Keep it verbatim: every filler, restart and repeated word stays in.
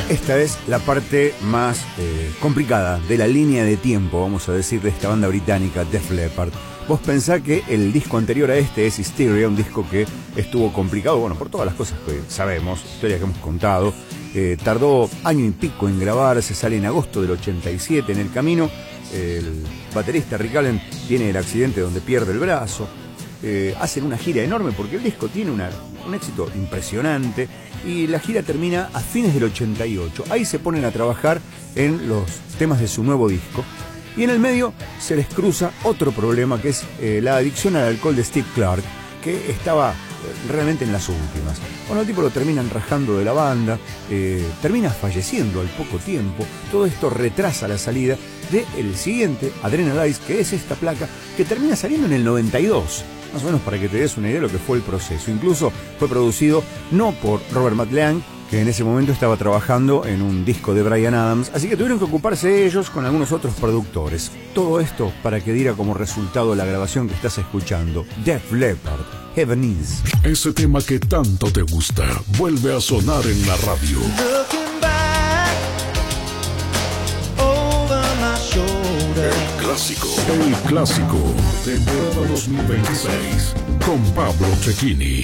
Esta es la parte más eh, complicada de la línea de tiempo, vamos a decir, de esta banda británica Def Leppard. Vos pensá que el disco anterior a este es Hysteria, un disco que estuvo complicado, bueno, por todas las cosas que sabemos, historias que hemos contado. Eh, tardó año y pico en grabarse, sale en agosto del ochenta y siete. En el camino, eh, el baterista Rick Allen tiene el accidente donde pierde el brazo. Eh, hacen una gira enorme porque el disco tiene una, un éxito impresionante y la gira termina a fines del ochenta y ocho. Ahí se ponen a trabajar en los temas de su nuevo disco y en el medio se les cruza otro problema, que es eh, la adicción al alcohol de Steve Clark, que estaba eh, realmente en las últimas. Bueno, el tipo lo terminan rajando de la banda, eh, termina falleciendo al poco tiempo. Todo esto retrasa la salida del siguiente, Adrenalize, que es esta placa que termina saliendo en el noventa y dos. Más o menos para que te des una idea de lo que fue el proceso. Incluso fue producido no por Robert McLean, que en ese momento estaba trabajando en un disco de Bryan Adams, así que tuvieron que ocuparse ellos con algunos otros productores. Todo esto para que diera como resultado la grabación que estás escuchando, Def Leppard, Heaven Is. Ese tema que tanto te gusta vuelve a sonar en la radio. El clásico, el clásico, temporada dos mil veintiséis, con Pablo Cecchini.